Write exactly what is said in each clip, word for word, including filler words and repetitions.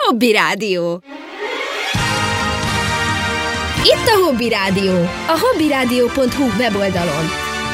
Hobby Rádió. Itt a Hobby Rádió, a hobbyradio pont hu weboldalon.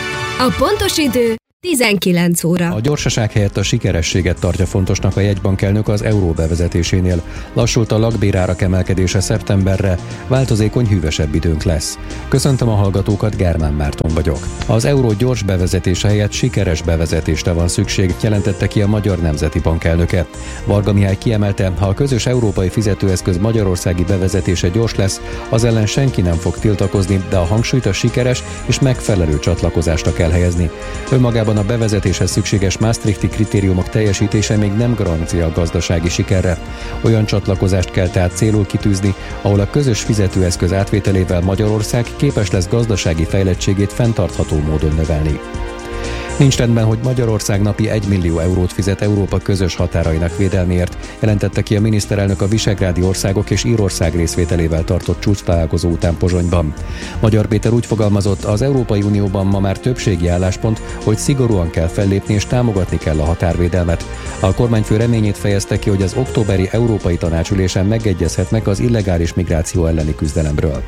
A pontos idő tizenkilenc óra. A gyorsaság helyett a sikerességet tartja fontosnak a jegybankelnök az euró bevezetésénél. Lassult a lakbérárak emelkedése szeptemberre, változékony, hűvösebb időnk lesz. Köszöntöm a hallgatókat, Germán Márton vagyok. Az euró gyors bevezetése helyett sikeres bevezetésre van szükség, jelentette ki a Magyar Nemzeti Bank elnöke. Varga Mihály kiemelte, ha a közös európai fizetőeszköz magyarországi bevezetése gyors lesz, az ellen senki nem fog tiltakozni, de a hangsúlyt a sikeres és megfelelő csatlakozásra kell helyezni. Önmagában a bevezetéshez szükséges maastrichti kritériumok teljesítése még nem garancia a gazdasági sikerre. Olyan csatlakozást kell tehát célul kitűzni, ahol a közös fizetőeszköz átvételével Magyarország képes lesz gazdasági fejlettségét fenntartható módon növelni. Nincs rendben, hogy Magyarország napi egy millió eurót fizet Európa közös határainak védelméért, jelentette ki a miniszterelnök a visegrádi országok és Írország részvételével tartott csúcstalálkozó után Pozsonyban. Magyar Péter úgy fogalmazott, az Európai Unióban ma már többségi álláspont, hogy szigorúan kell fellépni és támogatni kell a határvédelmet. A kormányfő reményét fejezte ki, hogy az októberi Európai Tanácsülésen megegyezhetnek az illegális migráció elleni küzdelemről.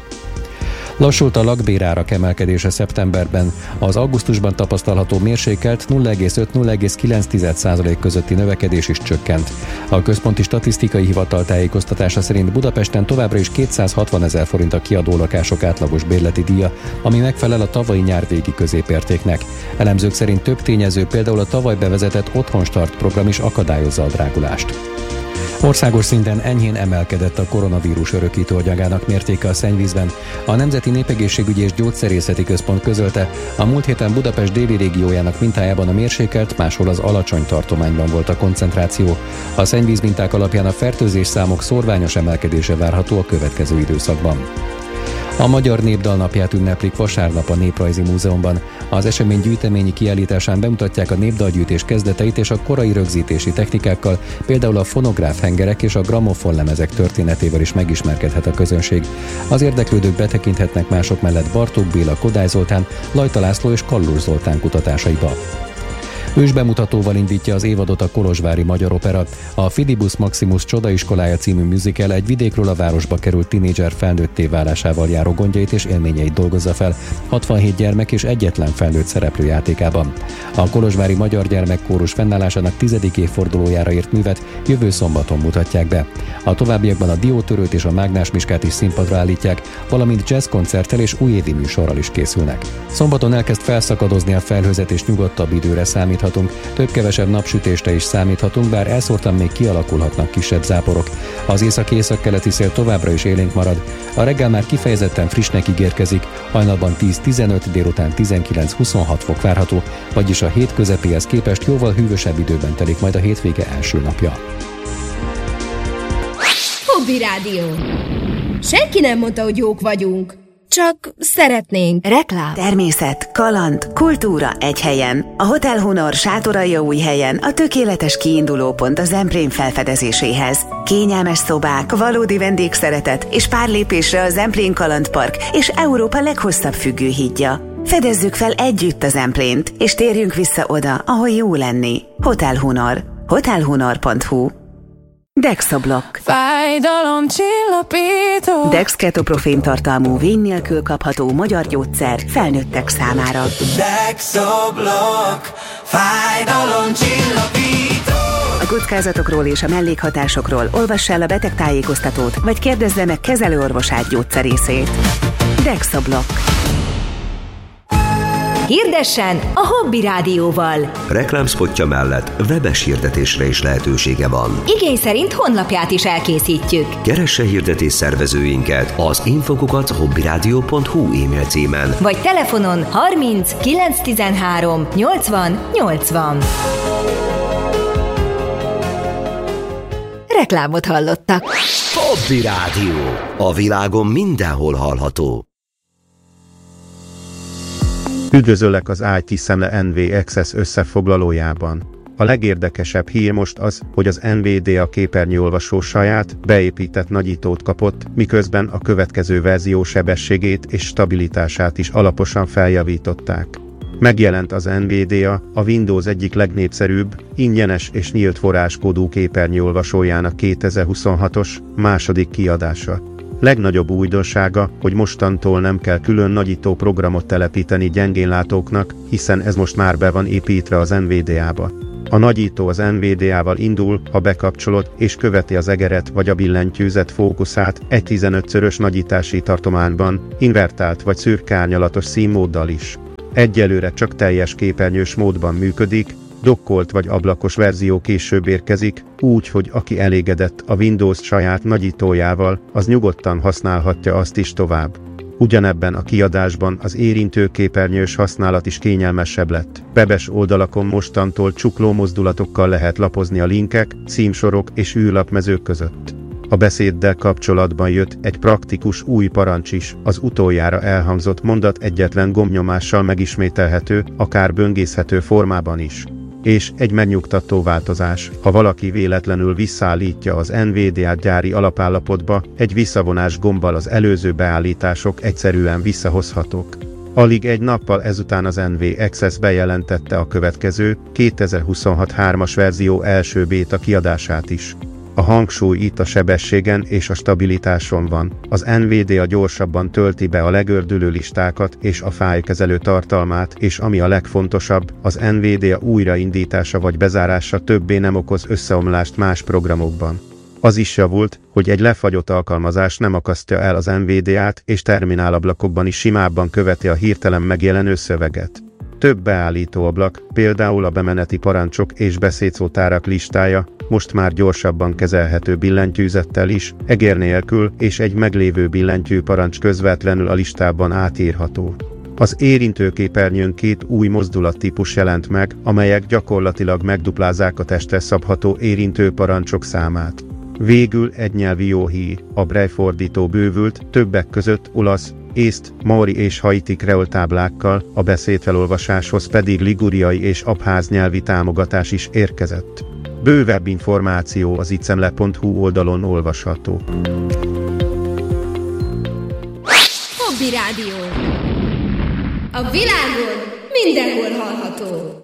Lassult a lakbérárak emelkedése szeptemberben. Az augusztusban tapasztalható mérsékelt nulla egész öt - nulla egész kilenc százalék közötti növekedés is csökkent. A Központi Statisztikai Hivatal tájékoztatása szerint Budapesten továbbra is kétszázhatvanezer forint a kiadó lakások átlagos bérleti díja, ami megfelel a tavalyi nyár végi középértéknek. Elemzők szerint több tényező, például a tavaly bevezetett Otthonstart program is akadályozza a drágulást. Országos szinten enyhén emelkedett a koronavírus örökítő agyagának mértéke a szennyvízben. A Nemzeti Népegészségügyi és Gyógyszerészeti Központ közölte, a múlt héten Budapest déli régiójának mintájában a mérsékelt, máshol az alacsony tartományban volt a koncentráció. A szennyvíz minták alapján a fertőzés számok szórványos emelkedése várható a következő időszakban. A Magyar Népdal napját ünneplik vasárnap a Néprajzi Múzeumban. Az esemény gyűjteményi kiállításán bemutatják a népdalgyűjtés kezdeteit és a korai rögzítési technikákkal, például a fonográf hengerek és a gramofonlemezek történetével is megismerkedhet a közönség. Az érdeklődők betekinthetnek mások mellett Bartók Béla, Kodály Zoltán, Lajta László és Kallur Zoltán kutatásaiba. Ősbemutatóval indítja az évadot a Kolozsvári Magyar Opera. A Fidibus Maximus Csodaiskolája című musical egy vidékről a városba került tinédzser felnőtté válásával járó gondjait és élményeit dolgozza fel, hatvanhét gyermek és egyetlen felnőtt szereplő játékában. A Kolozsvári Magyar Gyermekkórus fennállásának tizedik évfordulójára ért művet jövő szombaton mutatják be. A továbbiakban a Diótörőt és a Mágnás Miskát is színpadra állítják, valamint jazzkoncerttel és újévi műsorral is készülnek. Szombaton elkezd felszakadozni a felhőzet és nyugodtabb időre számít. Több-kevesebb napsütésre is számíthatunk, bár elszórtan még kialakulhatnak kisebb záporok. Az északi-északkeleti szél továbbra is élénk marad. A reggel már kifejezetten frissnek ígérkezik, hajnalban tíz - tizenöt, délután tizenkilenc - huszonhat fok várható, vagyis a hét közepéhez képest jóval hűvösebb időben telik majd a hétvége első napja. Hobby Rádió. Senki nem mondta, hogy jók vagyunk. Csak szeretnénk. Reklám. Természet, kaland, kultúra egy helyen. A Hotel Hunor Sátoraljaújhelyen a tökéletes kiindulópont a Zemplén felfedezéséhez. Kényelmes szobák, valódi vendégszeretet és pár lépésre a Zemplén Kalandpark és Európa leghosszabb függőhídja. Fedezzük fel együtt a Zemplént, és térjünk vissza oda, ahol jó lenni. Hotel Hunor. hotel hunor pont hu. Dexablock. Fájdalomcsillapító. Dex ketoprofén tartalmú vény nélkül kapható magyar gyógyszer felnőttek számára. Dexablock. Fájdalomcsillapító. A kockázatokról és a mellékhatásokról olvass el a betegtájékoztatót, vagy kérdezze meg kezelőorvosát gyógyszerészét. Dexablock. Hirdessen a Hobby Rádióval. Reklámspotja mellett webes hirdetésre is lehetősége van. Igény szerint honlapját is elkészítjük. Keresse hirdetés szervezőinket az infokukat hobbyradio pont hu e-mail címen. Vagy telefonon harminc kilenc tizenhárom nyolcvan nyolcvan. Reklámot hallottak. Hobby Rádió. A világon mindenhol hallható. Üdvözöllek az i té Szemle en vé Access összefoglalójában. A legérdekesebb hír most az, hogy az en vé dé á képernyőolvasó saját, beépített nagyítót kapott, miközben a következő verzió sebességét és stabilitását is alaposan feljavították. Megjelent az NVIDIA, a Windows egyik legnépszerűbb, ingyenes és nyílt forráskódú képernyőolvasójának kétezer-huszonhatos második kiadása. Legnagyobb újdonsága, hogy mostantól nem kell külön nagyító programot telepíteni gyengénlátóknak, hiszen ez most már be van építve az NVIDIA-ba. A nagyító az NVIDIA-val indul, ha bekapcsolod és követi az egeret vagy a billentyűzet fókuszát egy tizenötszörös nagyítási tartományban, invertált vagy szürke árnyalatos színmóddal is. Egyelőre csak teljes képernyős módban működik, dokkolt vagy ablakos verzió később érkezik, úgy, hogy aki elégedett a Windows saját nagyítójával, az nyugodtan használhatja azt is tovább. Ugyanebben a kiadásban az érintőképernyős használat is kényelmesebb lett. Webes oldalakon mostantól csukló mozdulatokkal lehet lapozni a linkek, címsorok és űrlapmezők között. A beszéddel kapcsolatban jött egy praktikus új parancs is, az utoljára elhangzott mondat egyetlen gombnyomással megismételhető, akár böngészhető formában is. És egy megnyugtató változás, ha valaki véletlenül visszaállítja az NVIDIA gyári alapállapotba, egy visszavonás gombbal az előző beállítások egyszerűen visszahozhatók. Alig egy nappal ezután az en vé Access bejelentette a következő, kétezer-huszonhat hármas verzió első béta kiadását is. A hangsúly itt a sebességen és a stabilitáson van. Az NVIDIA gyorsabban tölti be a legördülő listákat és a fájlkezelő tartalmát, és ami a legfontosabb, az NVIDIA újraindítása vagy bezárása többé nem okoz összeomlást más programokban. Az is javult, hogy egy lefagyott alkalmazás nem akasztja el az NVIDIA-t, és terminálablakokban is simábban követi a hirtelen megjelenő szöveget. Több beállító ablak, például a bemeneti parancsok és beszédszótárak listája, most már gyorsabban kezelhető billentyűzettel is, egér nélkül és egy meglévő billentyű parancs közvetlenül a listában átírható. Az érintőképernyőn két új mozdulattípus jelent meg, amelyek gyakorlatilag megduplázzák a testre szabható érintőparancsok számát. Végül egynyelvi jóhír, a braille fordító bővült, többek között olasz, észt, maori és haiti kreol táblákkal, a beszédfelolvasáshoz pedig liguriai és abház nyelvi támogatás is érkezett. Bővebb információ az icemle pont hu oldalon olvasható. Hobby Rádió. A világon mindenhol hallható.